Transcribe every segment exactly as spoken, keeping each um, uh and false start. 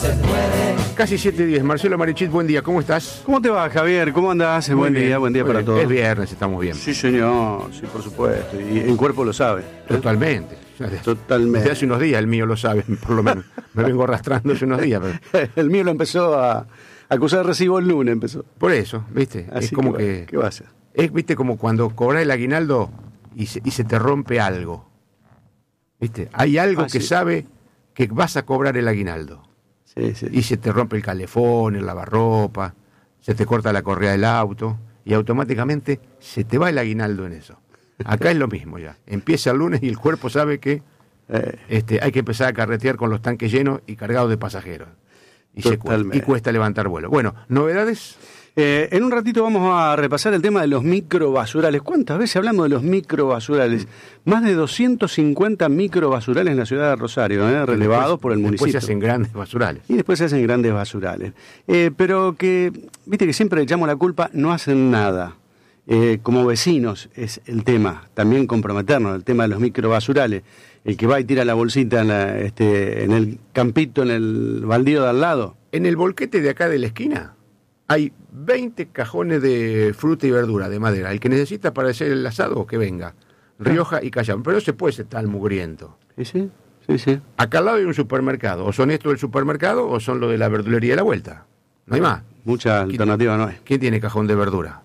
Casi siete diez. Marcelo Marichit, buen día, ¿cómo estás? ¿Cómo te va, Javier? ¿Cómo andás? Muy buen bien, día, buen día para bien. todos. Es viernes, estamos bien. Sí, señor, sí, por supuesto. Y el cuerpo lo sabe. ¿eh? Totalmente. Totalmente. Desde hace unos días el mío lo sabe, por lo menos. Me vengo arrastrando hace unos días. Pero... el mío lo empezó a acusar de recibo el lunes, empezó. Por eso, ¿viste? Así es como que, que... ¿qué va a hacer? Es, ¿viste? Como cuando cobras el aguinaldo y se, y se te rompe algo. ¿Viste? Hay algo Ah, que sí. sabe que vas a cobrar el aguinaldo. Sí, sí. Y se te rompe el calefón, el lavarropa, se te corta la correa del auto y automáticamente se te va el aguinaldo en eso. Acá es lo mismo ya. Empieza el lunes y el cuerpo sabe que Eh, este, hay que empezar a carretear con los tanques llenos y cargados de pasajeros. Y, se cuesta, Totalmente. y cuesta levantar vuelo. Bueno, ¿novedades? eh, en un ratito vamos a repasar el tema de los microbasurales. ¿Cuántas veces hablamos de los microbasurales? Más de doscientos cincuenta microbasurales en la ciudad de Rosario, ¿eh? relevados Después- por el municipio. Después se hacen grandes basurales. Y después se hacen grandes basurales. Eh, pero que, viste que siempre le echamos la culpa, no hacen nada. Eh, como vecinos es el tema, también comprometernos, el tema de los microbasurales. El que va y tira la bolsita en, la, este, en el campito, en el baldío de al lado. En el volquete de acá de la esquina hay veinte cajones de fruta y verdura de madera. El que necesita para hacer el asado, que venga. Rioja y Callao. Pero no se puede ser tan mugriento. ¿Sí, sí? Sí, sí. Acá al lado hay un supermercado. O son estos del supermercado o son los de la verdulería de la vuelta. No hay más. Mucha alternativa no hay. ¿Quién tiene cajón de verdura?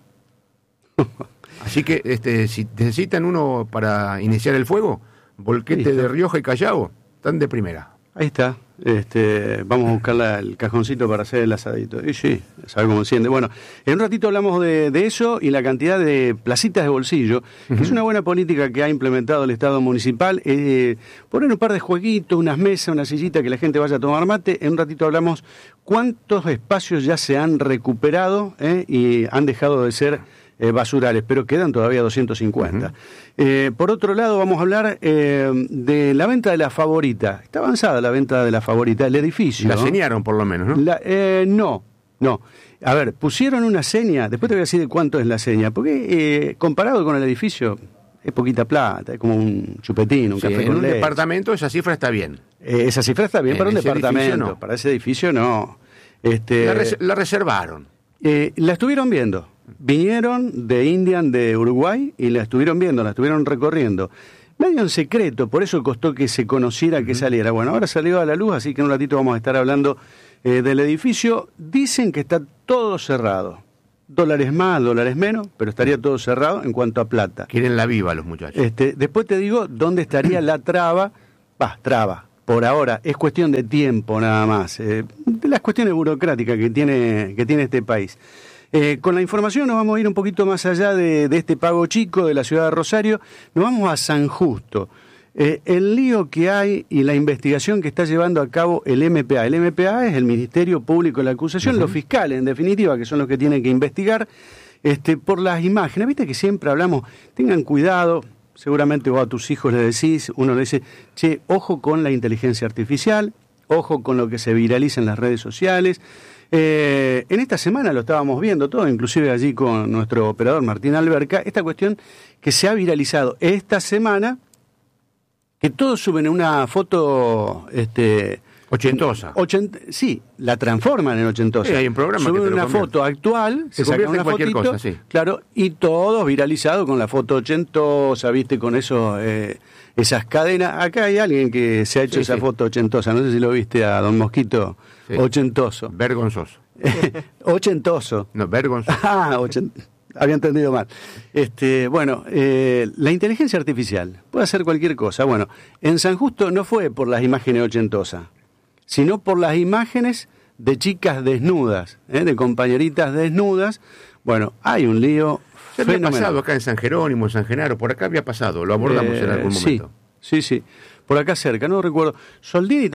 Así que este, si necesitan uno para iniciar el fuego, volquete Listo. de Rioja y Callao, están de primera. Ahí está. Este, vamos a buscar la- el cajoncito para hacer el asadito. Y sí, sabe cómo enciende. Bueno, en un ratito hablamos de, de eso y la cantidad de placitas de bolsillo, que Ujú. es una buena política que ha implementado el Estado municipal. Eh, poner un par de jueguitos, unas mesas, una sillita que la gente vaya a tomar mate. En un ratito hablamos cuántos espacios ya se han recuperado eh, y han dejado de ser eh, basurales, pero quedan todavía doscientos cincuenta. Ujú. Eh, por otro lado, vamos a hablar eh, de la venta de la Favorita. Está avanzada la venta de la Favorita, el edificio. La ¿no? señaron por lo menos, ¿no? La- eh, no, no. A ver, pusieron una seña, después te voy a decir de cuánto es la seña, porque eh, comparado con el edificio es poquita plata, es como un chupetín, un Sí, café en con un leche. departamento esa cifra está bien. Eh, esa cifra está bien En para un ese edificio departamento, no. para ese edificio no. Este, La, res- la reservaron. eh, la estuvieron viendo. Vinieron de Indian, de Uruguay, y la estuvieron viendo, la estuvieron recorriendo. Medio en secreto, por eso costó que se conociera, que saliera. Bueno, ahora salió a la luz, así que en un ratito vamos a estar hablando eh, del edificio. Dicen que está todo cerrado. Dólares más, dólares menos, pero estaría todo cerrado en cuanto a plata. Quieren la viva los muchachos. Este, después te digo dónde estaría la traba. Va, traba. Por ahora, es cuestión de tiempo nada más. Eh, de las cuestiones burocráticas que tiene, que tiene este país. Eh, con la información nos vamos a ir un poquito más allá de, de este pago chico de la ciudad de Rosario. Nos vamos a San Justo. Eh, el lío que hay y la investigación que está llevando a cabo el M P A. El M P A es el Ministerio Público de la Acusación, Uh-huh. los fiscales en definitiva, que son los que tienen que investigar este, por las imágenes. Viste que siempre hablamos, tengan cuidado, seguramente vos a tus hijos le decís, uno le dice, che, ojo con la inteligencia artificial, ojo con lo que se viraliza en las redes sociales. Eh, en esta semana lo estábamos viendo todo, inclusive allí con nuestro operador Martín Alberca, esta cuestión que se ha viralizado esta semana, que todos suben una foto este Ochentosa. ochenta, sí, la transforman en ochentosa. Sí, hay un programa que suben te lo una convierte. foto actual, Se se sacan convierte en una cualquier fotito, cosa, sí. claro, y todos viralizados con la foto ochentosa, viste, con eso, eh, esas cadenas. Acá hay alguien que se ha hecho Sí, esa sí. foto ochentosa, no sé si lo viste a Don Mosquito, Sí. ochentoso. Vergonzoso. ochentoso. No, vergonzoso. Ah, ochen- había entendido mal. Este, bueno, eh, la inteligencia artificial puede hacer cualquier cosa. Bueno, en San Justo no fue por las imágenes ochentosas, sino por las imágenes de chicas desnudas, ¿eh? de compañeritas desnudas. Bueno, hay un lío Ya había fenomenal. pasado acá en San Jerónimo, en San Genaro, por acá había pasado, lo abordamos Eh, en algún sí, momento. sí, sí, por acá cerca, no recuerdo. Soldini